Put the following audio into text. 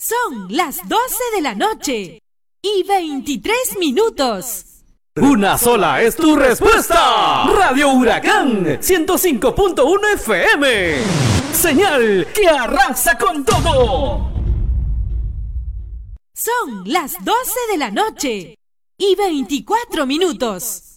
Son las 12 de la noche y 23 minutos. Una sola es tu respuesta. Radio Huracán 105.1 FM. Señal que arrasa con todo. Son las 12 de la noche y 24 minutos.